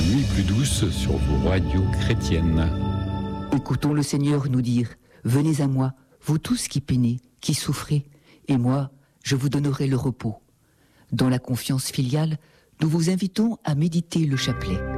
nuit plus douce sur vos radios chrétiennes. Écoutons le Seigneur nous dire « Venez à moi, vous tous qui peinez, qui souffrez, et moi, je vous donnerai le repos. » Dans la confiance filiale, nous vous invitons à méditer le chapelet.